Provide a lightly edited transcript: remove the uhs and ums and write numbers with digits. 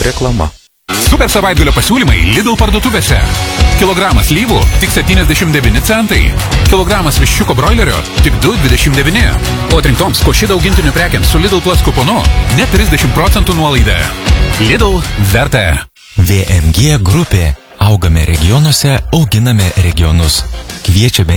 Reklama. Super savaitgalio pasiūlymai Lidl parduotuvėse. Kilogramas lyvų tik 79 centai. Kilogramas viščiuko broilerio tik 2,29. O atrinktoms Košido augintinių prekiams su Lidl Plus kuponu net 30% nuolaida. Lidl verta. VMG grupė. Augame regionuose, auginame regionus. Kviečiame